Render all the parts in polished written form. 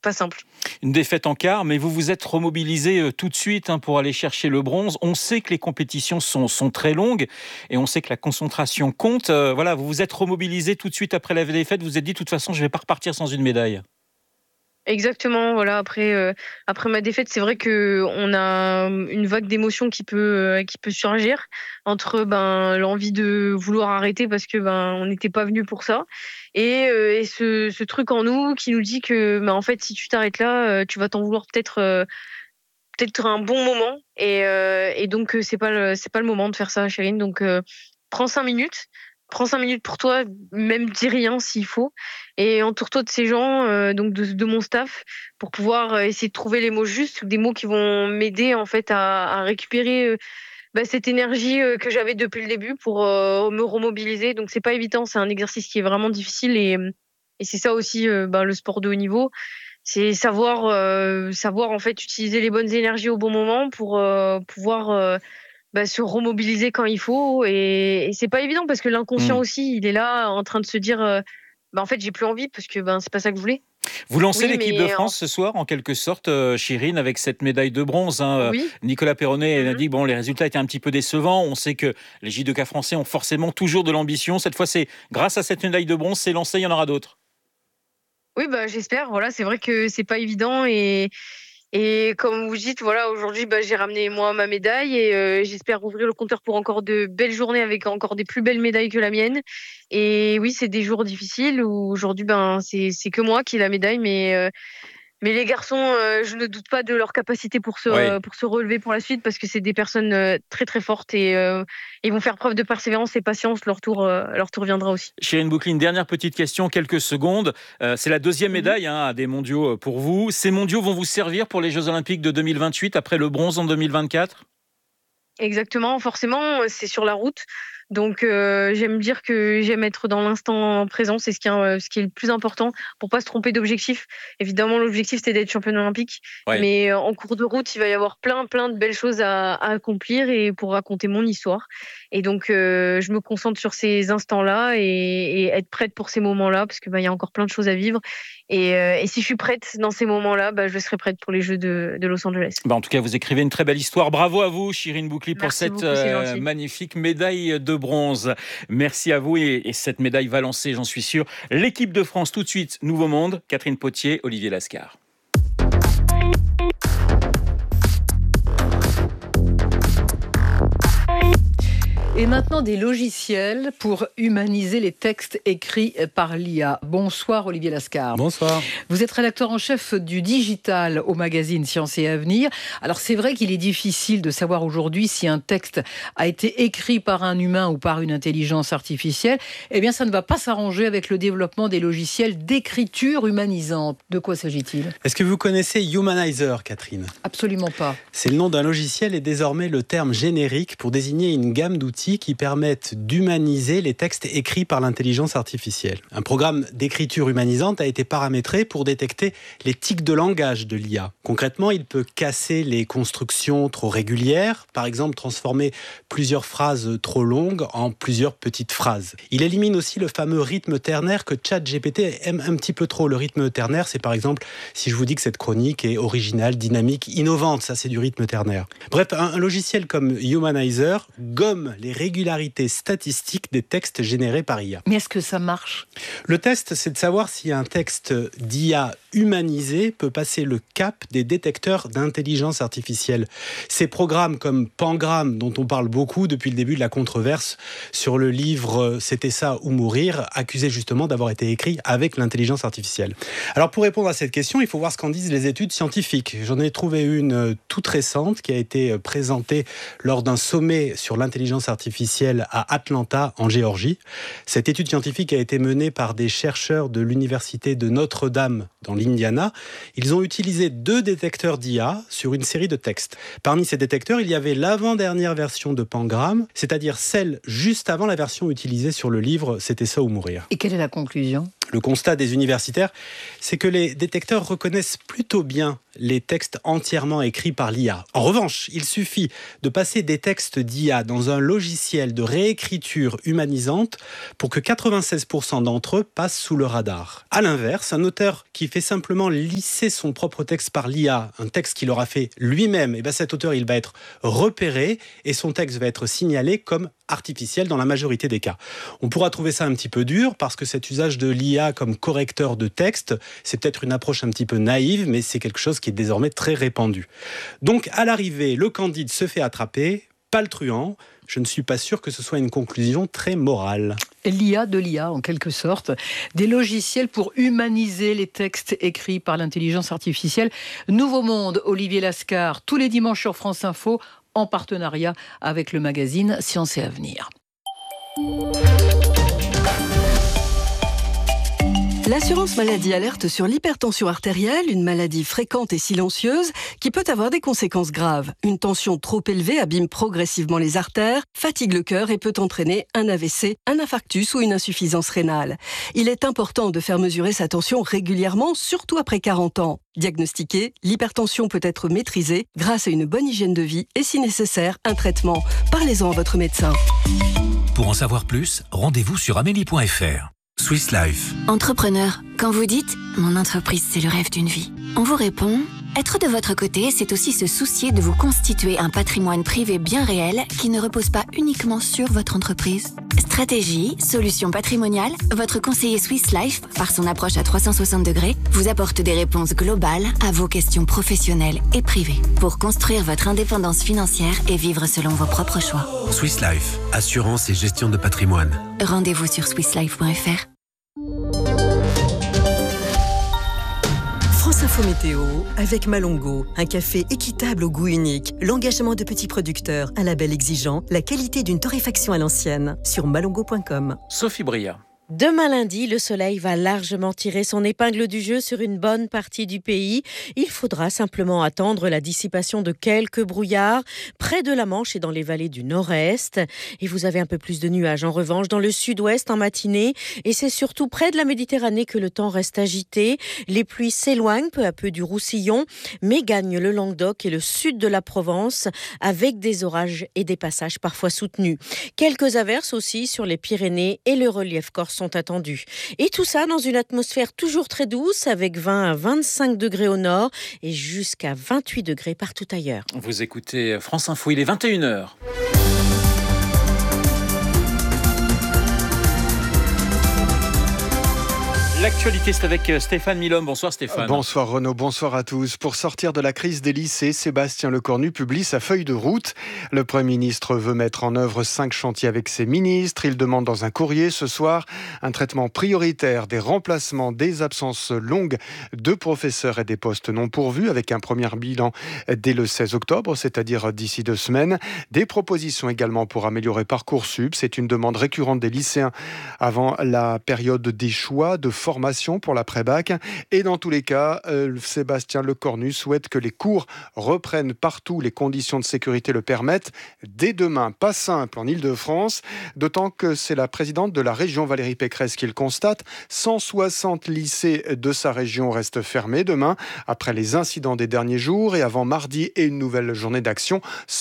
pas simple. Une défaite en quart, mais vous vous êtes remobilisé tout de suite pour aller chercher le bronze. On sait que les compétitions sont très longues et on sait que la concentration compte. Voilà, vous vous êtes remobilisé tout de suite après la défaite. Vous vous êtes dit, de toute façon, je ne vais pas repartir sans une médaille. Exactement, voilà. Après ma défaite, c'est vrai que on a une vague d'émotions qui peut surgir entre l'envie de vouloir arrêter parce que on n'était pas venu pour ça et ce truc en nous qui nous dit que en fait si tu t'arrêtes là, tu vas t'en vouloir peut-être un bon moment et donc c'est pas le moment de faire ça, Chérine. Donc prends 5 minutes. Prends 5 minutes pour toi, même dis rien s'il faut, et entoure-toi de ces gens, donc de mon staff, pour pouvoir essayer de trouver les mots justes, des mots qui vont m'aider en fait à récupérer cette énergie que j'avais depuis le début pour me remobiliser. Donc c'est pas évident, c'est un exercice qui est vraiment difficile et c'est ça aussi le sport de haut niveau, c'est savoir en fait utiliser les bonnes énergies au bon moment pour pouvoir se remobiliser quand il faut et c'est pas évident parce que l'inconscient aussi, il est là en train de se dire en fait, j'ai plus envie parce que c'est pas ça que je voulais. Vous lancez Oui, l'équipe de mais France ce soir, en quelque sorte, Chirine, avec cette médaille de bronze. oui. Nicolas Perronnet a Mmh. dit que les résultats étaient un petit peu décevants. On sait que les judokas français ont forcément toujours de l'ambition. Cette fois, c'est grâce à cette médaille de bronze, c'est lancé, il y en aura d'autres. Oui, j'espère. Voilà, c'est vrai que c'est pas évident et comme vous dites, voilà, aujourd'hui, j'ai ramené moi ma médaille et j'espère ouvrir le compteur pour encore de belles journées avec encore des plus belles médailles que la mienne. Et oui, c'est des jours difficiles où aujourd'hui, c'est que moi qui ai la médaille, mais les garçons, je ne doute pas de leur capacité Oui. pour se relever pour la suite parce que c'est des personnes très très fortes et ils vont faire preuve de persévérance et patience. Leur tour viendra aussi. Chirine Boucline, dernière petite question, quelques secondes. C'est la deuxième Mhm. médaille à des mondiaux pour vous. Ces mondiaux vont vous servir pour les Jeux Olympiques de 2028 après le bronze en 2024 ? Exactement, forcément, c'est sur la route. Donc, j'aime dire que j'aime être dans l'instant présent. C'est ce qui est le plus important pour pas se tromper d'objectif. Évidemment, l'objectif, c'était d'être championne olympique. Oui. Mais en cours de route, il va y avoir plein, plein de belles choses à accomplir et pour raconter mon histoire. Et donc, je me concentre sur ces instants-là et être prête pour ces moments-là parce que il y a encore plein de choses à vivre. Et si je suis prête dans ces moments-là, je serai prête pour les Jeux de Los Angeles. En tout cas, vous écrivez une très belle histoire. Bravo à vous, Chirine Boucline, pour Merci cette beaucoup, c'est gentil. magnifique médaille de bronze. Merci à vous et cette médaille va lancer, j'en suis sûr, l'équipe de France tout de suite. Nouveau Monde, Catherine Potier, Olivier Lascar. Et maintenant, des logiciels pour humaniser les textes écrits par l'IA. Bonsoir Olivier Lascar. Bonsoir. Vous êtes rédacteur en chef du digital au magazine Science et Avenir. Alors c'est vrai qu'il est difficile de savoir aujourd'hui si un texte a été écrit par un humain ou par une intelligence artificielle. Eh bien, ça ne va pas s'arranger avec le développement des logiciels d'écriture humanisante. De quoi s'agit-il ? Est-ce que vous connaissez Humanizer, Catherine ? Absolument pas. C'est le nom d'un logiciel et désormais le terme générique pour désigner une gamme d'outils qui permettent d'humaniser les textes écrits par l'intelligence artificielle. Un programme d'écriture humanisante a été paramétré pour détecter les tics de langage de l'IA. Concrètement, il peut casser les constructions trop régulières, par exemple transformer plusieurs phrases trop longues en plusieurs petites phrases. Il élimine aussi le fameux rythme ternaire que ChatGPT aime un petit peu trop. Le rythme ternaire, c'est par exemple si je vous dis que cette chronique est originale, dynamique, innovante, ça c'est du rythme ternaire. Bref, un logiciel comme Humanizer gomme les régularités statistiques des textes générés par IA. Mais est-ce que ça marche ? Le test, c'est de savoir si un texte d'IA humanisé peut passer le cap des détecteurs d'intelligence artificielle. Ces programmes comme Pangram, dont on parle beaucoup depuis le début de la controverse sur le livre « C'était ça ou mourir », accusé justement d'avoir été écrit avec l'intelligence artificielle. Alors pour répondre à cette question, il faut voir ce qu'en disent les études scientifiques. J'en ai trouvé une toute récente qui a été présentée lors d'un sommet sur l'intelligence artificielle à Atlanta, en Géorgie. Cette étude scientifique a été menée par des chercheurs de l'université de Notre-Dame dans l'Indiana. Ils ont utilisé 2 détecteurs d'IA sur une série de textes. Parmi ces détecteurs, il y avait l'avant-dernière version de Pangram, c'est-à-dire celle juste avant la version utilisée sur le livre « C'était ça ou mourir ». Et quelle est la conclusion ? Le constat des universitaires, c'est que les détecteurs reconnaissent plutôt bien les textes entièrement écrits par l'IA. En revanche, il suffit de passer des textes d'IA dans un logiciel de réécriture humanisante pour que 96% d'entre eux passent sous le radar. À l'inverse, un auteur qui fait simplement lisser son propre texte par l'IA, un texte qu'il aura fait lui-même, et cet auteur, il va être repéré et son texte va être signalé comme artificiel dans la majorité des cas. On pourra trouver ça un petit peu dur parce que cet usage de l'IA comme correcteur de texte, c'est peut-être une approche un petit peu naïve, mais c'est quelque chose qui est désormais très répandu. Donc, à l'arrivée, le Candide se fait attraper, pas le truand. Je ne suis pas sûr que ce soit une conclusion très morale. L'IA de l'IA, en quelque sorte. Des logiciels pour humaniser les textes écrits par l'intelligence artificielle. Nouveau Monde, Olivier Lascar, tous les dimanches sur France Info, en partenariat avec le magazine Science et Avenir. L'assurance maladie alerte sur l'hypertension artérielle, une maladie fréquente et silencieuse qui peut avoir des conséquences graves. Une tension trop élevée abîme progressivement les artères, fatigue le cœur et peut entraîner un AVC, un infarctus ou une insuffisance rénale. Il est important de faire mesurer sa tension régulièrement, surtout après 40 ans. Diagnostiquée, l'hypertension peut être maîtrisée grâce à une bonne hygiène de vie et, si nécessaire, un traitement. Parlez-en à votre médecin. Pour en savoir plus, rendez-vous sur amélie.fr. Swiss Life. Entrepreneur, quand vous dites « Mon entreprise, c'est le rêve d'une vie », on vous répond « Être de votre côté, c'est aussi se soucier de vous constituer un patrimoine privé bien réel qui ne repose pas uniquement sur votre entreprise. » Stratégie, solutions patrimoniales, votre conseiller Swiss Life, par son approche à 360 degrés, vous apporte des réponses globales à vos questions professionnelles et privées pour construire votre indépendance financière et vivre selon vos propres choix. Swiss Life, assurance et gestion de patrimoine. Rendez-vous sur swisslife.fr. France Info Météo avec Malongo, un café équitable au goût unique, l'engagement de petits producteurs, un label exigeant, la qualité d'une torréfaction à l'ancienne, sur malongo.com. Sophie Bria. Demain lundi, le soleil va largement tirer son épingle du jeu sur une bonne partie du pays. Il faudra simplement attendre la dissipation de quelques brouillards près de la Manche et dans les vallées du nord-est. Et vous avez un peu plus de nuages en revanche dans le sud-ouest en matinée. Et c'est surtout près de la Méditerranée que le temps reste agité. Les pluies s'éloignent peu à peu du Roussillon, mais gagnent le Languedoc et le sud de la Provence avec des orages et des passages parfois soutenus. Quelques averses aussi sur les Pyrénées et le relief corse sont attendus. Et tout ça dans une atmosphère toujours très douce avec 20 à 25 degrés au nord et jusqu'à 28 degrés partout ailleurs. Vous écoutez France Info, il est 21h. L'actualité, c'est avec Stéphane Milhomme. Bonsoir Stéphane. Bonsoir Renaud, bonsoir à tous. Pour sortir de la crise des lycées, Sébastien Lecornu publie sa feuille de route. Le Premier ministre veut mettre en œuvre 5 chantiers avec ses ministres. Il demande dans un courrier ce soir un traitement prioritaire des remplacements, des absences longues de professeurs et des postes non pourvus, avec un premier bilan dès le 16 octobre, c'est-à-dire d'ici 2 semaines. Des propositions également pour améliorer Parcoursup. C'est une demande récurrente des lycéens avant la période des choix de formation pour l'après-bac. Et dans tous les cas, Sébastien Lecornu souhaite que les cours reprennent partout, les conditions de sécurité le permettent, dès demain. Pas simple en Ile-de-France, d'autant que c'est la présidente de la région, Valérie Pécresse, qui le constate. 160 lycées de sa région restent fermés demain, après les incidents des derniers jours et avant mardi et une nouvelle journée d'action.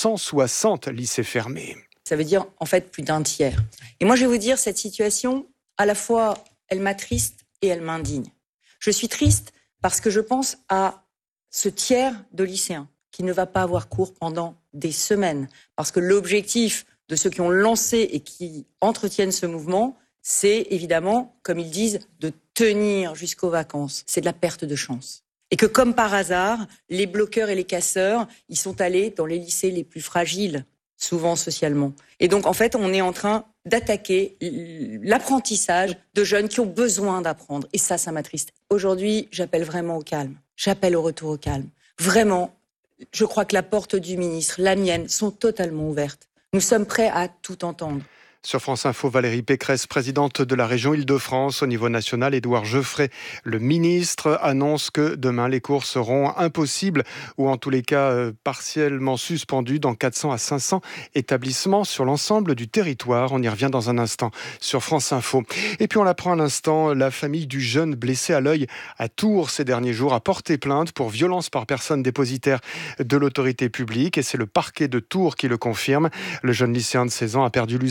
160 lycées fermés. Ça veut dire en fait plus d'un tiers. Et moi je vais vous dire, cette situation, à la fois elle m'attriste et elle m'indigne. Je suis triste parce que je pense à ce tiers de lycéens qui ne va pas avoir cours pendant des semaines. Parce que l'objectif de ceux qui ont lancé et qui entretiennent ce mouvement, c'est évidemment, comme ils disent, de tenir jusqu'aux vacances. C'est de la perte de chance. Et que comme par hasard, les bloqueurs et les casseurs, ils sont allés dans les lycées les plus fragiles, souvent socialement. Et donc, en fait, on est en train d'attaquer l'apprentissage de jeunes qui ont besoin d'apprendre. Et ça m'attriste. Aujourd'hui, j'appelle vraiment au calme. J'appelle au retour au calme. Vraiment, je crois que la porte du ministre, la mienne, sont totalement ouvertes. Nous sommes prêts à tout entendre. Sur France Info, Valérie Pécresse, présidente de la région Île-de-France. Au niveau national, Édouard Geoffrey, le ministre, annonce que demain, les cours seront impossibles ou en tous les cas partiellement suspendus dans 400 à 500 établissements sur l'ensemble du territoire. On y revient dans un instant sur France Info. Et puis on l'apprend à l'instant, la famille du jeune blessé à l'œil à Tours ces derniers jours a porté plainte pour violence par personne dépositaire de l'autorité publique. Et c'est le parquet de Tours qui le confirme. Le jeune lycéen de 16 ans a perdu l'usage de son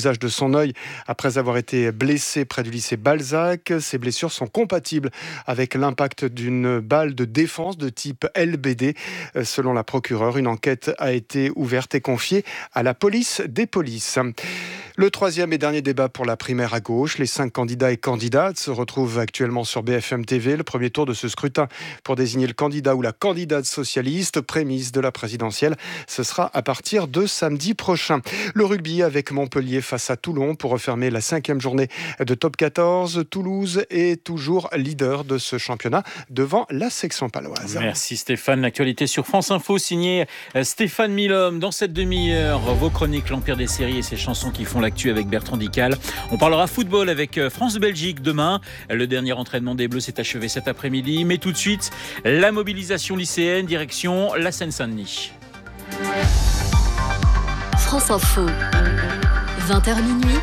son œil après avoir été blessé près du lycée Balzac. Ces blessures sont compatibles avec l'impact d'une balle de défense de type LBD. Selon la procureure, une enquête a été ouverte et confiée à la police des polices. Le troisième et dernier débat pour la primaire à gauche. Les 5 candidats et candidates se retrouvent actuellement sur BFM TV. Le premier tour de ce scrutin pour désigner le candidat ou la candidate socialiste, prémisse de la présidentielle, ce sera à partir de samedi prochain. Le rugby avec Montpellier face à Toulon pour refermer la 5e journée de Top 14. Toulouse est toujours leader de ce championnat devant la section paloise. Merci Stéphane. L'actualité sur France Info signée Stéphane Milhomme. Dans cette demi-heure, vos chroniques, l'Empire des séries et ses chansons qui font l'actu avec Bertrand Dical. On parlera football avec France-Belgique demain. Le dernier entraînement des Bleus s'est achevé cet après-midi. Mais tout de suite, la mobilisation lycéenne, direction la Seine-Saint-Denis. France Info, 20h minuit.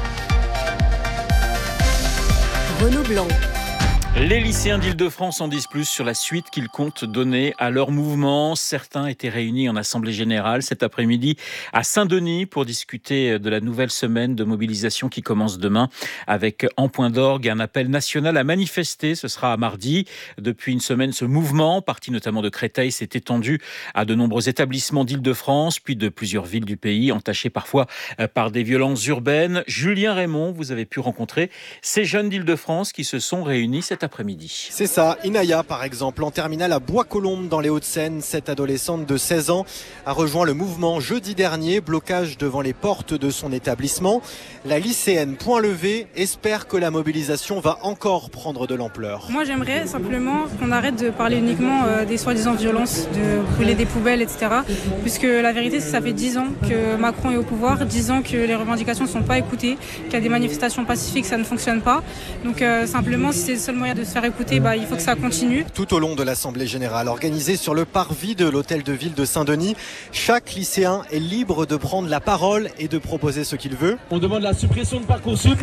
Renaud Blanc. Les lycéens d'Île-de-France en disent plus sur la suite qu'ils comptent donner à leur mouvement. Certains étaient réunis en assemblée générale cet après-midi à Saint-Denis pour discuter de la nouvelle semaine de mobilisation qui commence demain avec en point d'orgue un appel national à manifester. Ce sera à mardi. Depuis une semaine, ce mouvement, parti notamment de Créteil, s'est étendu à de nombreux établissements d'Île-de-France, puis de plusieurs villes du pays, entachées parfois par des violences urbaines. Julien Raymond, vous avez pu rencontrer ces jeunes d'Île-de-France qui se sont réunis cet après-midi. C'est ça, Inaya par exemple, en terminale à Bois-Colombes dans les Hauts-de-Seine. Cette adolescente de 16 ans a rejoint le mouvement jeudi dernier, blocage devant les portes de son établissement. La lycéenne point levé espère que la mobilisation va encore prendre de l'ampleur. Moi j'aimerais simplement qu'on arrête de parler uniquement des soi-disant violences, de brûler des poubelles, etc. Puisque la vérité c'est que ça fait 10 ans que Macron est au pouvoir, 10 ans que les revendications ne sont pas écoutées, qu'il y a des manifestations pacifiques, ça ne fonctionne pas. Donc simplement si c'est le seul moyen de se faire écouter, il faut que ça continue. Tout au long de l'Assemblée Générale organisée sur le parvis de l'hôtel de ville de Saint-Denis, chaque lycéen est libre de prendre la parole et de proposer ce qu'il veut. On demande la suppression de Parcoursup.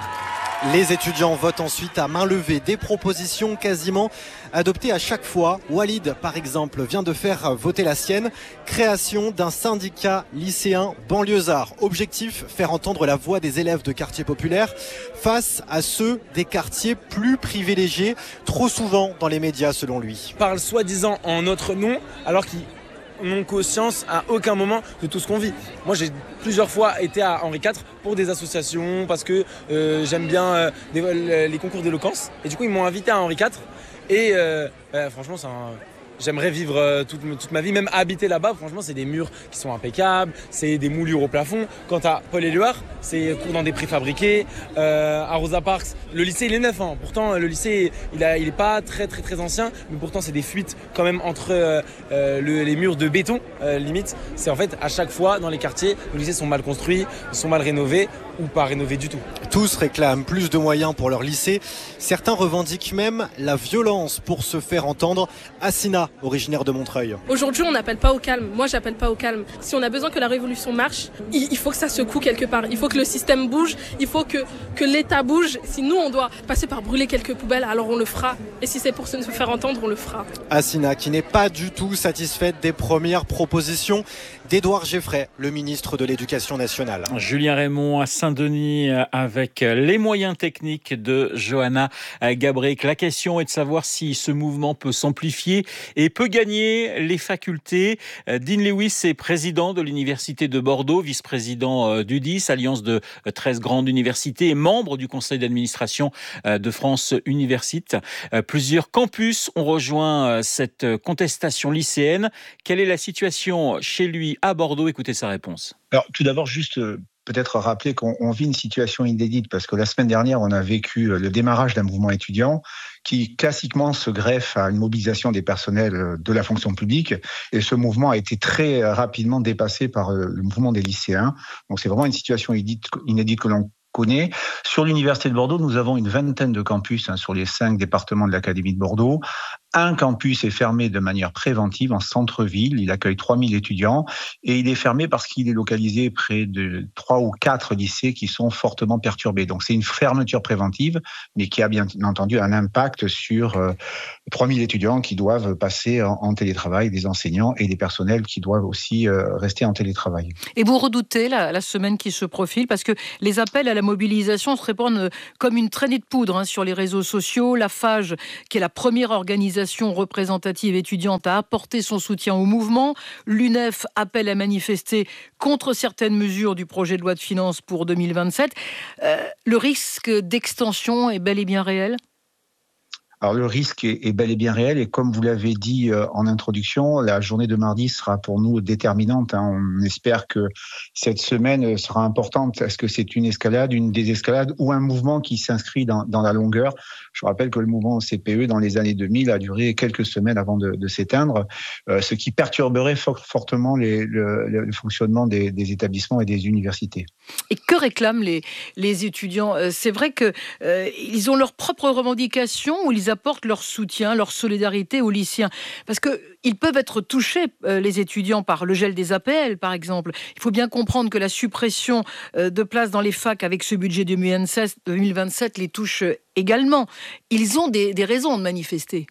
Les étudiants votent ensuite à main levée des propositions quasiment adoptées à chaque fois. Walid, par exemple, vient de faire voter la sienne. Création d'un syndicat lycéen banlieusard. Objectif, faire entendre la voix des élèves de quartiers populaires face à ceux des quartiers plus privilégiés, trop souvent dans les médias selon lui. Parle soi-disant en notre nom, alors qu'ils n'ont conscience à aucun moment de tout ce qu'on vit. Moi j'ai plusieurs fois été à Henri IV pour des associations parce que j'aime bien les concours d'éloquence et du coup ils m'ont invité à Henri IV et franchement j'aimerais vivre toute ma vie, même habiter là-bas. Franchement, c'est des murs qui sont impeccables, c'est des moulures au plafond. Quant à Paul-Éluard, c'est cours dans des préfabriqués. À Rosa Parks, le lycée, il est neuf. Pourtant, le lycée, il est pas très ancien, mais pourtant, c'est des fuites quand même entre les murs de béton, limite. C'est en fait, à chaque fois, dans les quartiers, les lycées sont mal construits, sont mal rénovés ou pas rénovés du tout. Tous réclament plus de moyens pour leur lycée. Certains revendiquent même la violence pour se faire entendre. Assina, originaire de Montreuil. Aujourd'hui, on n'appelle pas au calme. Moi, j'appelle pas au calme. Si on a besoin que la révolution marche, il faut que ça secoue quelque part. Il faut que le système bouge. Il faut que l'État bouge. Si nous, on doit passer par brûler quelques poubelles, alors on le fera. Et si c'est pour se faire entendre, on le fera. Assina, qui n'est pas du tout satisfaite des premières propositions d'Édouard Geffray, le ministre de l'Éducation nationale. Julien Raymond à Saint-Denis avec les moyens techniques de Johanna Gabrick. La question est de savoir si ce mouvement peut s'amplifier et peut gagner les facultés. Dean Lewis est président de l'Université de Bordeaux, vice-président d'UDIS, alliance de 13 grandes universités, et membre du conseil d'administration de France Universite. Plusieurs campus ont rejoint cette contestation lycéenne. Quelle est la situation chez lui à Bordeaux? Écoutez sa réponse. Alors, tout d'abord, juste peut-être rappeler qu'on vit une situation inédite parce que la semaine dernière, on a vécu le démarrage d'un mouvement étudiant qui classiquement se greffe à une mobilisation des personnels de la fonction publique. Et ce mouvement a été très rapidement dépassé par le mouvement des lycéens. Donc, c'est vraiment une situation inédite que l'on connaît. Sur l'Université de Bordeaux, nous avons une vingtaine de campus sur les 5 départements de l'Académie de Bordeaux, Un campus est fermé de manière préventive en centre-ville. Il accueille 3000 étudiants et il est fermé parce qu'il est localisé près de 3 ou 4 lycées qui sont fortement perturbés. Donc c'est une fermeture préventive, mais qui a bien entendu un impact sur 3000 étudiants qui doivent passer en télétravail, des enseignants et des personnels qui doivent aussi rester en télétravail. Et vous redoutez la semaine qui se profile parce que les appels à la mobilisation se répandent comme une traînée de poudre sur les réseaux sociaux. La FAGE, qui est la première organisation représentative étudiante, a apporté son soutien au mouvement. L'UNEF appelle à manifester contre certaines mesures du projet de loi de finances pour 2027. Le risque d'extension est bel et bien réel ? Alors le risque est bel et bien réel et comme vous l'avez dit en introduction, la journée de mardi sera pour nous déterminante. On espère que cette semaine sera importante. Est-ce que c'est une escalade, une désescalade ou un mouvement qui s'inscrit dans la longueur ? Je rappelle que le mouvement CPE dans les années 2000 a duré quelques semaines avant de s'éteindre, ce qui perturberait fortement le fonctionnement des établissements et des universités. Et que réclament les étudiants ? C'est vrai qu'ils ont leurs propres revendications ou ils apportent leur soutien, leur solidarité aux lycéens. Parce qu'ils peuvent être touchés, les étudiants, par le gel des APL, par exemple. Il faut bien comprendre que la suppression de places dans les facs avec ce budget 2027 les touche également. Ils ont des raisons de manifester.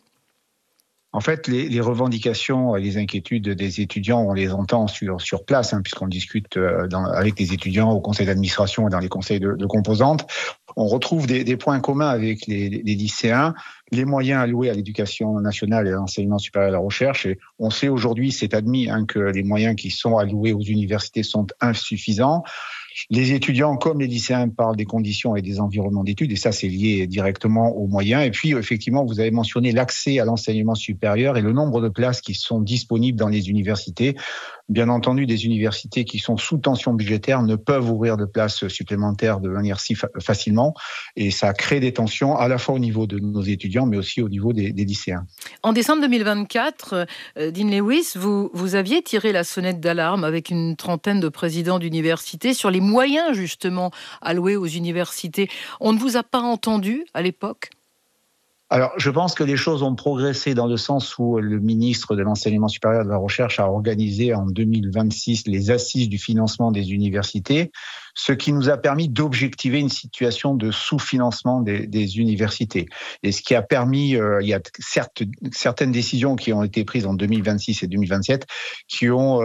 En fait, les revendications et les inquiétudes des étudiants, on les entend sur place, puisqu'on discute avec les étudiants au conseil d'administration et dans les conseils de composantes. On retrouve des points communs avec les lycéens, les moyens alloués à l'éducation nationale et à l'enseignement supérieur et à la recherche. Et on sait aujourd'hui, c'est admis, que les moyens qui sont alloués aux universités sont insuffisants. Les étudiants comme les lycéens parlent des conditions et des environnements d'études, et ça, c'est lié directement aux moyens. Et puis, effectivement, vous avez mentionné l'accès à l'enseignement supérieur et le nombre de places qui sont disponibles dans les universités. Bien entendu, des universités qui sont sous tension budgétaire ne peuvent ouvrir de places supplémentaires de manière si facilement, et ça crée des tensions à la fois au niveau de nos étudiants, mais aussi au niveau des lycéens. En décembre 2024, Dean Lewis, vous aviez tiré la sonnette d'alarme avec une trentaine de présidents d'universités sur les moyens justement alloués aux universités. On ne vous a pas entendu à l'époque ? Alors, je pense que les choses ont progressé dans le sens où le ministre de l'Enseignement supérieur et de la Recherche a organisé en 2026 les assises du financement des universités, ce qui nous a permis d'objectiver une situation de sous-financement des universités. Et ce qui a permis, il y a certes certaines décisions qui ont été prises en 2026 et 2027 qui ont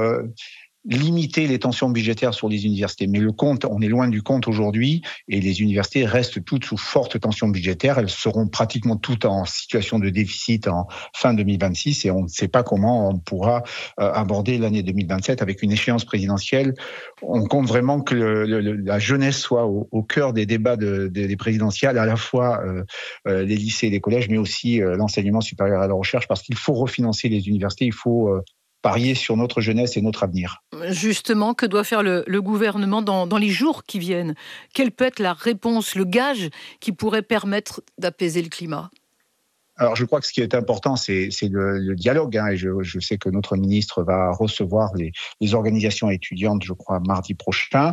limiter les tensions budgétaires sur les universités. Mais le compte, on est loin du compte aujourd'hui et les universités restent toutes sous forte tension budgétaire. Elles seront pratiquement toutes en situation de déficit en fin 2026 et on ne sait pas comment on pourra aborder l'année 2027 avec une échéance présidentielle. On compte vraiment que la jeunesse soit au cœur des débats des présidentielles, à la fois les lycées et les collèges, mais aussi l'enseignement supérieur à la recherche, parce qu'il faut refinancer les universités, il faut parier sur notre jeunesse et notre avenir. Justement, que doit faire le gouvernement dans les jours qui viennent ? Quelle peut être la réponse, le gage qui pourrait permettre d'apaiser le climat ? Alors, je crois que ce qui est important, c'est le dialogue. Et je sais que notre ministre va recevoir les organisations étudiantes, je crois, mardi prochain.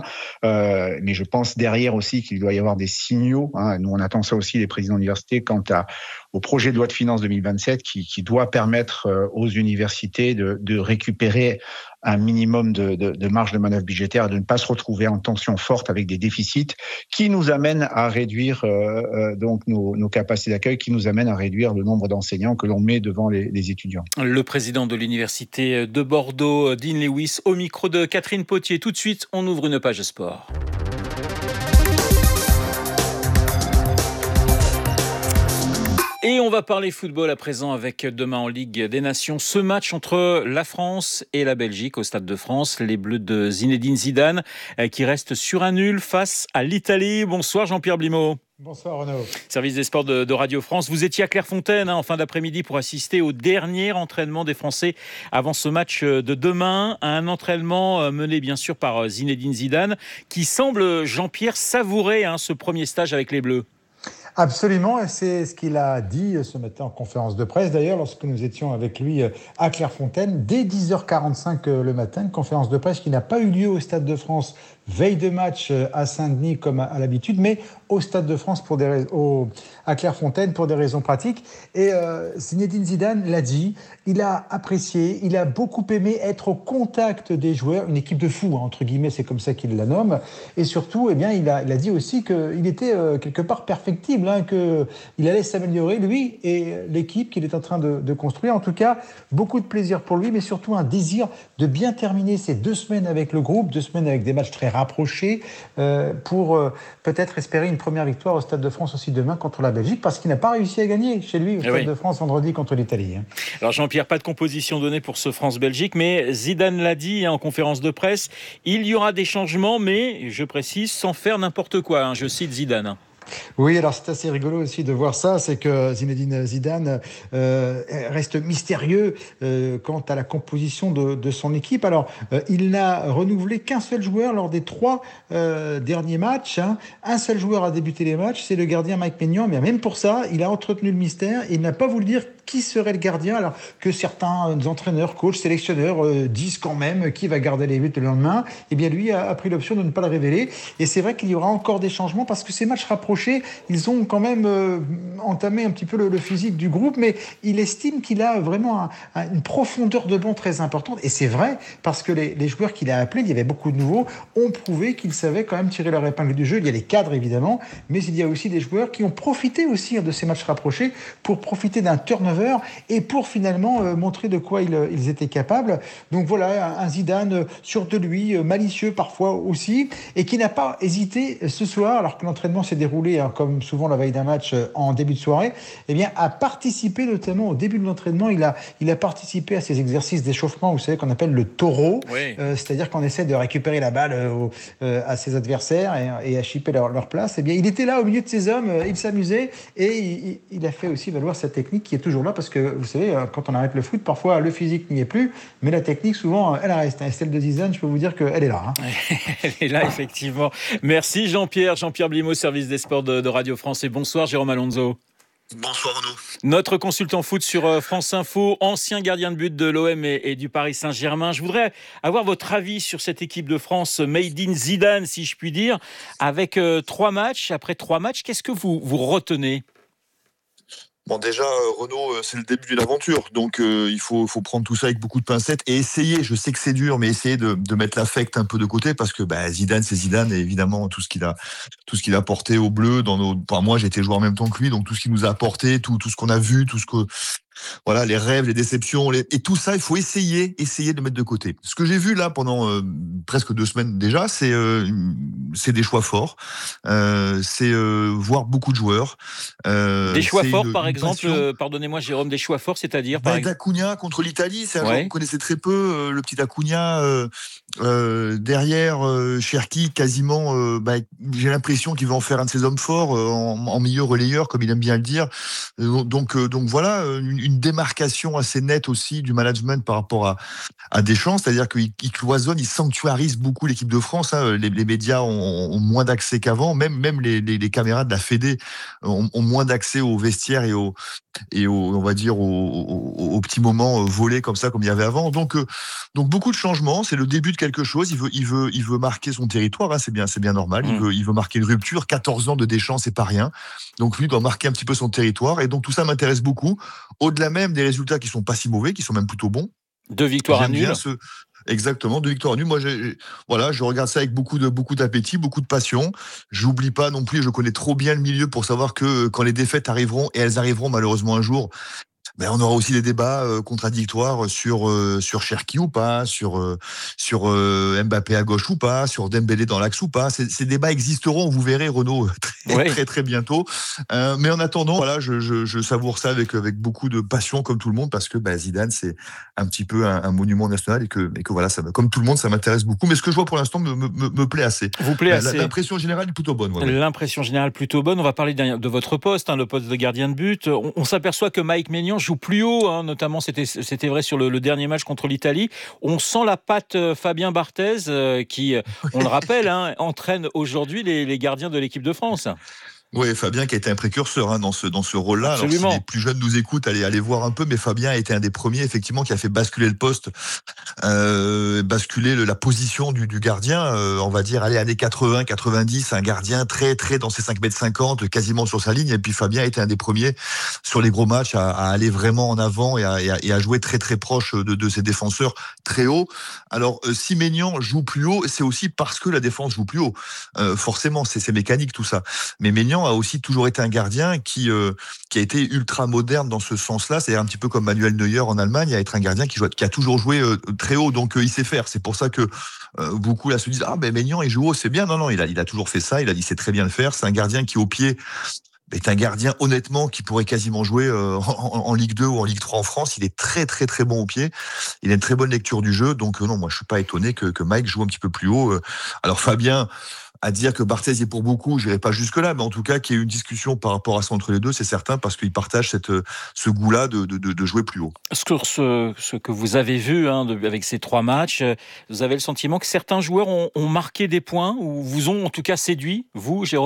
Mais je pense derrière aussi qu'il doit y avoir des signaux. Nous, on attend ça aussi, les présidents d'université, quant au projet de loi de finances 2027 qui doit permettre aux universités de récupérer un minimum de marge de manœuvre budgétaire et de ne pas se retrouver en tension forte avec des déficits qui nous amènent à réduire donc nos capacités d'accueil, qui nous amènent à réduire le nombre d'enseignants que l'on met devant les étudiants. Le président de l'université de Bordeaux, Dean Lewis, au micro de Catherine Potier. Tout de suite, on ouvre une page sport. Et on va parler football à présent avec demain en Ligue des Nations ce match entre la France et la Belgique au Stade de France. Les Bleus de Zinedine Zidane qui restent sur un nul face à l'Italie. Bonsoir Jean-Pierre Blimaud. Bonsoir Renaud. Service des sports de Radio France. Vous étiez à Clairefontaine en fin d'après-midi pour assister au dernier entraînement des Français avant ce match de demain. Un entraînement mené bien sûr par Zinedine Zidane qui semble, Jean-Pierre, savourer ce premier stage avec les Bleus. Absolument, et c'est ce qu'il a dit ce matin en conférence de presse. D'ailleurs, lorsque nous étions avec lui à Clairefontaine, dès 10h45 le matin, une conférence de presse qui n'a pas eu lieu au Stade de France veille de match à Saint-Denis comme à l'habitude, mais au Stade de France à Clairefontaine pour des raisons pratiques. Et Zinedine Zidane l'a dit, il a apprécié, il a beaucoup aimé être au contact des joueurs, une équipe de fous, entre guillemets, c'est comme ça qu'il la nomme. Et surtout, il a dit aussi qu'il était quelque part perfectible, qu'il allait s'améliorer, lui et l'équipe qu'il est en train de construire. En tout cas, beaucoup de plaisir pour lui, mais surtout un désir de bien terminer ces 2 semaines avec le groupe, 2 semaines avec des matchs très rapprochés, pour peut-être espérer une première victoire au Stade de France aussi demain contre la Belgique, parce qu'il n'a pas réussi à gagner chez lui au Stade de France vendredi contre l'Italie. Alors Jean-Pierre, pas de composition donnée pour ce France-Belgique, mais Zidane l'a dit en conférence de presse, il y aura des changements, mais, je précise, sans faire n'importe quoi. Je cite Zidane. Oui, alors c'est assez rigolo aussi de voir ça, c'est que Zinedine Zidane reste mystérieux quant à la composition de son équipe. Alors, il n'a renouvelé qu'un seul joueur lors des 3 derniers matchs. Un seul joueur a débuté les matchs, c'est le gardien Mike Maignan, mais même pour ça, il a entretenu le mystère et il n'a pas voulu dire qui serait le gardien, alors que certains entraîneurs, coachs, sélectionneurs disent quand même qui va garder les buts le lendemain. Eh bien, lui a pris l'option de ne pas le révéler. Et c'est vrai qu'il y aura encore des changements parce que ces matchs rapprochés, ils ont quand même entamé un petit peu le physique du groupe, mais il estime qu'il a vraiment une profondeur de banc très importante. Et c'est vrai, parce que les joueurs qu'il a appelés, il y avait beaucoup de nouveaux, ont prouvé qu'ils savaient quand même tirer leur épingle du jeu. Il y a les cadres, évidemment, mais il y a aussi des joueurs qui ont profité aussi de ces matchs rapprochés pour profiter d'un turnover et pour finalement montrer de quoi ils étaient capables. Donc voilà, un Zidane sûr de lui, malicieux parfois aussi, et qui n'a pas hésité ce soir, alors que l'entraînement s'est déroulé comme souvent la veille d'un match en début de soirée, eh bien, à participer notamment au début de l'entraînement. Il a participé à ces exercices d'échauffement, vous savez, qu'on appelle le taureau, c'est-à-dire qu'on essaie de récupérer la balle à ses adversaires et à chipper leur place. Eh bien, il était là au milieu de ces hommes, il s'amusait et il a fait aussi valoir sa technique qui est toujours là, parce que vous savez, quand on arrête le foot, parfois le physique n'y est plus, mais la technique souvent elle reste. Et celle de Zidane, je peux vous dire qu'elle est là. Elle est là, effectivement. Merci Jean-Pierre Blimaud, service des sports de Radio France, et bonsoir Jérôme Alonso. Bonsoir Renaud. Notre consultant foot sur France Info, ancien gardien de but de l'OM et du Paris Saint-Germain. Je voudrais avoir votre avis sur cette équipe de France made in Zidane, si je puis dire, avec 3 matchs. Après 3 matchs, qu'est-ce que vous retenez ? Bon, déjà, Renaud, c'est le début d'une aventure, donc il faut prendre tout ça avec beaucoup de pincettes et essayer, je sais que c'est dur, mais essayer de mettre l'affect un peu de côté, parce que Zidane, c'est Zidane, et évidemment tout ce qu'il a apporté au bleu moi j'ai été joueur en même temps que lui, donc tout ce qu'il nous a apporté, tout ce qu'on a vu, tout ce que voilà, les rêves, les déceptions, et tout ça, il faut essayer de mettre de côté. Ce que j'ai vu là pendant presque 2 semaines déjà, c'est des choix forts, c'est voir beaucoup de joueurs. Des choix forts, par exemple, pardonnez-moi Jérôme, des choix forts, c'est-à-dire d'Acuna contre l'Italie, c'est un joueur qu'on connaissait très peu, le petit Acuna, derrière Cherki, quasiment, j'ai l'impression qu'il va en faire un de ses hommes forts en milieu relayeur, comme il aime bien le dire. Donc voilà, une démarcation assez nette aussi du management par rapport à Deschamps, c'est-à-dire qu'il cloisonne, il sanctuarise beaucoup l'équipe de France. Les médias ont moins d'accès qu'avant, même les caméras de la Fédé ont moins d'accès aux vestiaires et on va dire aux petits moments volés comme ça, comme il y avait avant. Donc beaucoup de changements, c'est le début de quelque chose. Il veut marquer son territoire, c'est bien normal. Il veut marquer une rupture. 14 ans de Deschamps, c'est pas rien. Donc lui doit marquer un petit peu son territoire, et donc tout ça m'intéresse beaucoup. Au-delà même des résultats qui sont pas si mauvais, qui sont même plutôt bons. 2 victoires à nul. Exactement, 2 victoires à nul. Moi, je regarde ça avec beaucoup d'appétit, beaucoup de passion. J'oublie pas non plus, je connais trop bien le milieu pour savoir que quand les défaites arriveront, et elles arriveront malheureusement un jour, on aura aussi des débats contradictoires sur Cherki ou pas, sur Mbappé à gauche ou pas, sur Dembélé dans l'axe ou pas. Ces débats existeront, vous verrez Renaud très très bientôt. Mais en attendant, voilà, je savoure ça avec beaucoup de passion comme tout le monde, parce que Zidane, c'est un petit peu un monument national, et que voilà, ça, comme tout le monde, ça m'intéresse beaucoup. Mais ce que je vois pour l'instant me plaît assez. Vous plaît assez. L'impression générale est plutôt bonne. L'impression générale plutôt bonne. On va parler de votre poste, le poste de gardien de but. On s'aperçoit que Mike Maignan joue plus haut, notamment c'était vrai sur le dernier match contre l'Italie. On sent la patte Fabien Barthez qui, on le rappelle, entraîne aujourd'hui les gardiens de l'équipe de France. Oui, Fabien qui a été un précurseur dans ce rôle-là. Absolument. Alors, si les plus jeunes nous écoutent, allez voir un peu, mais Fabien a été un des premiers, effectivement, qui a fait basculer le poste, basculer la position du gardien, on va dire, années 80, 90, un gardien très, très dans ses 5,50 m, quasiment sur sa ligne. Et puis Fabien a été un des premiers sur les gros matchs à aller vraiment en avant et à jouer très, très proche de ses défenseurs très haut. Alors, si Maignan joue plus haut, c'est aussi parce que la défense joue plus haut. Forcément, c'est mécanique tout ça. Mais Maignan a aussi toujours été un gardien qui a été ultra moderne dans ce sens-là, c'est-à-dire un petit peu comme Manuel Neuer en Allemagne, à être un gardien qui a toujours joué très haut, donc il sait faire. C'est pour ça que beaucoup là se disent Maignan il joue haut, c'est bien. Non, il a toujours fait ça, il sait très bien le faire. C'est un gardien qui au pied est un gardien honnêtement qui pourrait quasiment jouer en Ligue 2 ou en Ligue 3 en France. Il est très très très bon au pied. Il a une très bonne lecture du jeu, donc non, moi je suis pas étonné que Mike joue un petit peu plus haut. Alors Fabien, à dire que Barthez est pour beaucoup, je n'irai pas jusque-là, mais en tout cas, qu'il y ait une discussion par rapport à ça entre les deux, c'est certain, parce qu'ils partagent ce goût-là de jouer plus haut. Sur ce que vous avez vu avec ces 3 matchs, vous avez le sentiment que certains joueurs ont marqué des points, ou vous ont en tout cas séduit, vous, Jérôme ?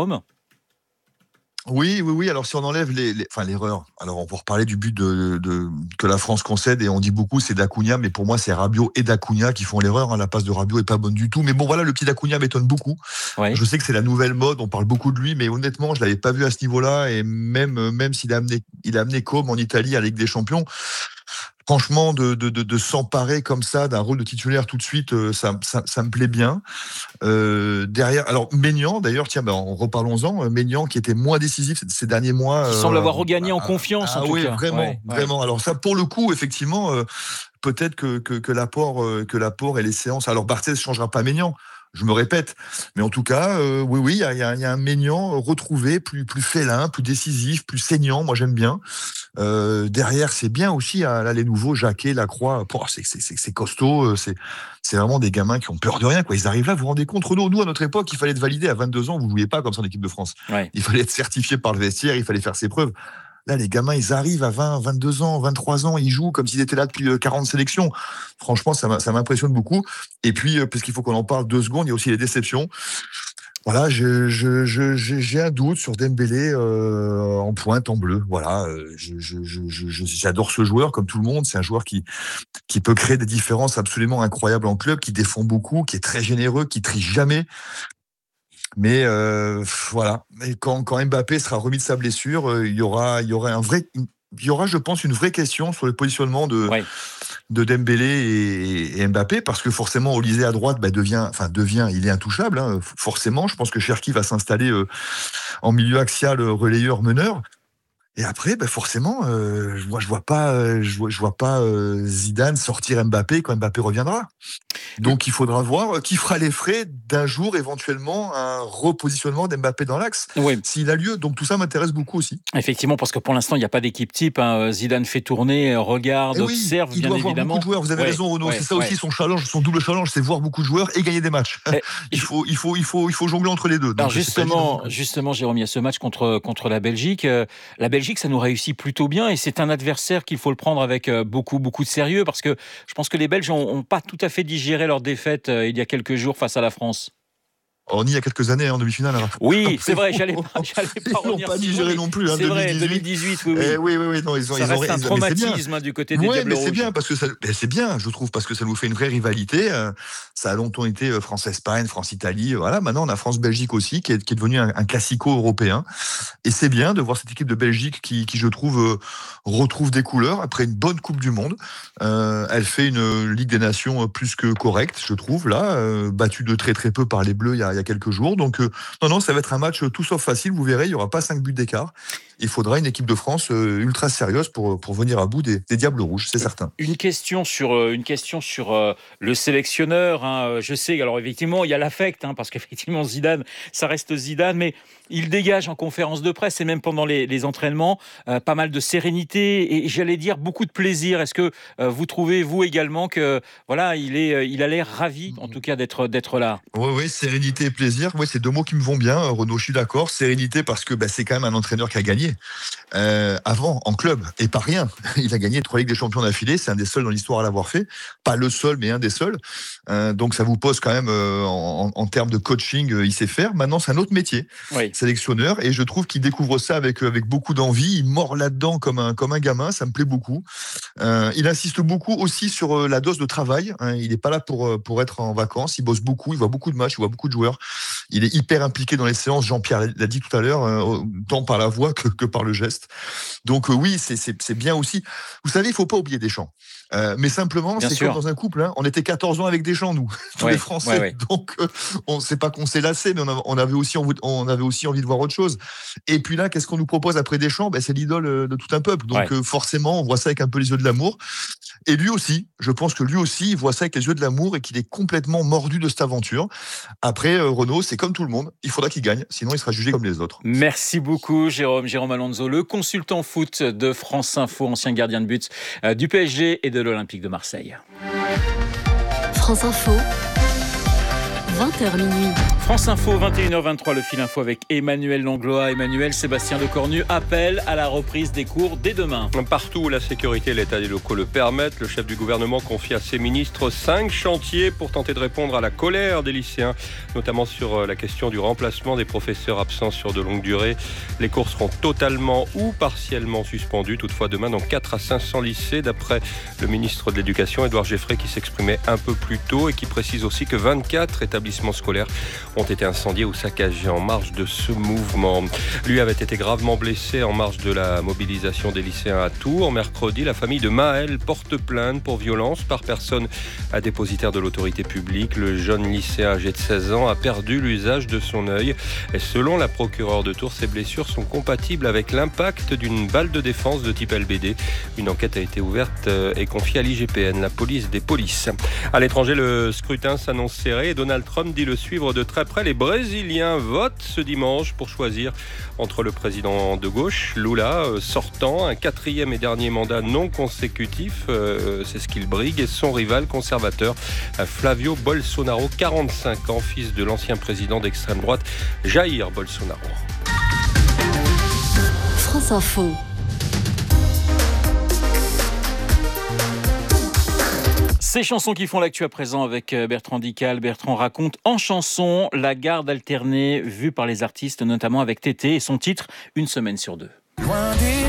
Oui. Alors, si on enlève l'erreur, alors on peut reparler du but que la France concède, et on dit beaucoup c'est d'Acuna, mais pour moi c'est Rabiot et d'Acuna qui font l'erreur. La passe de Rabiot est pas bonne du tout. Mais bon, voilà, le petit d'Acuna m'étonne beaucoup. Ouais. Je sais que c'est la nouvelle mode, on parle beaucoup de lui, mais honnêtement, je l'avais pas vu à ce niveau-là. Et même s'il a amené Comme en Italie à la Ligue des Champions. Franchement, de s'emparer comme ça d'un rôle de titulaire tout de suite, ça me plaît bien. Derrière, alors Maignan, d'ailleurs, reparlons-en. Maignan qui était moins décisif ces derniers mois. Il semble avoir regagné en confiance, en tout cas. Vraiment. Alors ça, pour le coup, effectivement, peut-être que l'apport et les séances. Alors Barthez ne changera pas Maignan. Je me répète, mais en tout cas, oui, il y a un Maignan retrouvé, plus félin, plus décisif, plus saignant. Moi, j'aime bien. Derrière, c'est bien aussi là, les nouveaux Jacquet, Lacroix. C'est costaud. C'est vraiment des gamins qui ont peur de rien. Ils arrivent là. Vous vous rendez compte, Renaud, nous à notre époque, il fallait être validé à 22 ans. Vous ne jouiez pas comme ça en équipe de France. Ouais. Il fallait être certifié par le vestiaire. Il fallait faire ses preuves. Là, les gamins, ils arrivent à 20, 22 ans, 23 ans, ils jouent comme s'ils étaient là depuis 40 sélections. Franchement, ça m'impressionne beaucoup. Et puis, parce qu'il faut qu'on en parle 2 secondes, il y a aussi les déceptions. Voilà, j'ai un doute sur Dembélé en pointe, en bleu. Voilà, j'adore ce joueur, comme tout le monde. C'est un joueur qui peut créer des différences absolument incroyables en club, qui défend beaucoup, qui est très généreux, qui triche jamais. Mais voilà. Et quand Mbappé sera remis de sa blessure, il y aura, je pense, une vraie question sur le positionnement de Dembélé et Mbappé, parce que forcément, Olysée à droite il est intouchable. Forcément, je pense que Cherki va s'installer en milieu axial, relayeur, meneur. Et après, forcément, je vois pas Zidane sortir Mbappé quand Mbappé reviendra. Donc il faudra voir qui fera les frais d'un jour éventuellement un repositionnement d'Mbappé dans l'axe, s'il a lieu. Donc tout ça m'intéresse beaucoup aussi. Effectivement, parce que pour l'instant il n'y a pas d'équipe type. Zidane fait tourner, regarde, observe, il bien doit évidemment. Voir beaucoup de joueurs. Vous avez raison, Renaud. C'est ça aussi son challenge, son double challenge, c'est voir beaucoup de joueurs et gagner des matchs. Il faut jongler entre les deux. Donc, alors justement, Jérôme, il y a ce match contre la Belgique. La Belgique, ça nous réussit plutôt bien, et c'est un adversaire qu'il faut le prendre avec beaucoup de sérieux, parce que je pense que les Belges n'ont pas tout à fait digéré leur défaite il y a quelques jours face à la France. On y a quelques années en demi-finale. Oui, c'est vrai, j'allais pas ils n'ont pas digéré non plus. C'est vrai, 2018, oui. Non, ça reste un traumatisme du côté des Diables Rouges. C'est bien, parce que c'est bien, je trouve, parce que ça nous fait une vraie rivalité. Ça a longtemps été France-Espagne, France-Italie. Voilà, maintenant on a France-Belgique aussi, qui est devenu un classico européen. Et c'est bien de voir cette équipe de Belgique qui je trouve, retrouve des couleurs après une bonne Coupe du Monde. Elle fait une Ligue des Nations plus que correcte, je trouve, là, battue de très très peu par les Bleus il y a quelques jours. Donc, non, ça va être un match tout sauf facile. Vous verrez, il n'y aura pas 5 buts d'écart. Il faudra une équipe de France ultra sérieuse pour venir à bout des Diables Rouges, c'est certain. Une question sur le sélectionneur. Je sais, alors effectivement, il y a l'affect, parce qu'effectivement, Zidane, ça reste Zidane, mais il dégage en conférence de presse et même pendant les entraînements pas mal de sérénité et j'allais dire beaucoup de plaisir. Est-ce que vous trouvez, vous également, que voilà, il a l'air ravi, en tout cas, d'être là? Oui, sérénité sérénité et plaisir, ouais, c'est deux mots qui me vont bien, Renaud, je suis d'accord. Sérénité parce que c'est quand même un entraîneur qui a gagné avant en club, et pas rien. Il a gagné 3 Ligues des Champions d'affilée, c'est un des seuls dans l'histoire à l'avoir fait. Pas le seul, mais un des seuls. Donc ça vous pose quand même, en termes de coaching, il sait faire. Maintenant, c'est un autre métier, sélectionneur, et je trouve qu'il découvre ça avec beaucoup d'envie. Il mord là-dedans comme un gamin, ça me plaît beaucoup. Il insiste beaucoup aussi sur la dose de travail. Il n'est pas là pour être en vacances. Il bosse beaucoup, il voit beaucoup de matchs, il voit beaucoup de joueurs. Il est hyper impliqué dans les séances. Jean-Pierre l'a dit tout à l'heure, tant par la voix que par le geste. Donc oui, c'est bien aussi. Vous savez, il ne faut pas oublier Deschamps. Mais simplement, c'est comme dans un couple. On était 14 ans avec Deschamps, nous, tous les Français. Donc, on ne sait pas qu'on s'est lassé, mais on avait aussi envie de voir autre chose. Et puis là, qu'est-ce qu'on nous propose après Deschamps ? C'est l'idole de tout un peuple. Donc forcément, on voit ça avec un peu les yeux de l'amour. Et lui aussi, je pense que lui aussi, il voit ça avec les yeux de l'amour et qu'il est complètement mordu de cette aventure. Après, Renaud, c'est comme tout le monde. Il faudra qu'il gagne, sinon il sera jugé comme les autres. Merci beaucoup, Jérôme Alonso, le consultant foot de France Info, ancien gardien de but du PSG et de l'Olympique de Marseille. France Info, 20h minuit. France Info, 21h23, le fil info avec Emmanuel Langlois. Emmanuel, Sébastien Lecornu appelle à la reprise des cours dès demain. Partout où la sécurité et l'état des locaux le permettent, le chef du gouvernement confie à ses ministres 5 chantiers pour tenter de répondre à la colère des lycéens, notamment sur la question du remplacement des professeurs absents sur de longue durée. Les cours seront totalement ou partiellement suspendus. Toutefois, demain, dans 4 à 500 lycées, d'après le ministre de l'Éducation, Édouard Geffray, qui s'exprimait un peu plus tôt et qui précise aussi que 24 établissements scolaires ont été incendiés ou saccagés en marge de ce mouvement. Lui avait été gravement blessé en marge de la mobilisation des lycéens à Tours. Mercredi, la famille de Maël porte plainte pour violence par personne à dépositaire de l'autorité publique. Le jeune lycéen âgé de 16 ans a perdu l'usage de son œil. Et selon la procureure de Tours, ces blessures sont compatibles avec l'impact d'une balle de défense de type LBD. Une enquête a été ouverte et confiée à l'IGPN, la police des polices. À l'étranger, le scrutin s'annonce serré et Donald Trump dit le suivre de très près. Les Brésiliens votent ce dimanche pour choisir entre le président de gauche, Lula, sortant, un 4e et dernier mandat non consécutif, c'est ce qu'il brigue, et son rival conservateur, Flavio Bolsonaro, 45 ans, fils de l'ancien président d'extrême droite, Jair Bolsonaro. France Info. Ces chansons qui font l'actu à présent avec Bertrand Dical. Bertrand raconte en chanson la garde alternée vue par les artistes, notamment avec Tété et son titre « Une semaine sur deux ».